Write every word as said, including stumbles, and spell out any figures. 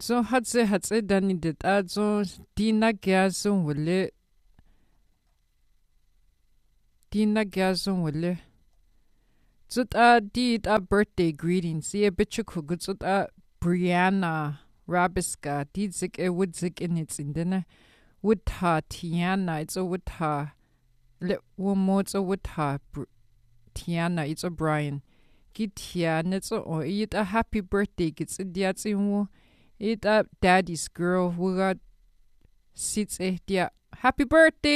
So hatse hatse dani det also dina gerson wille dina gerson wille zut a dit a birthday greetings ye bichuku gutsut a Brianna Rabiska ditzik e wudzik in its indene wutha Tiana it's a wutha le womo it's a wutha Tiana it's a Brian Gitia it's a eat a happy birthday gets idiats in it a daddy's girl who got sits eh dia happy birthday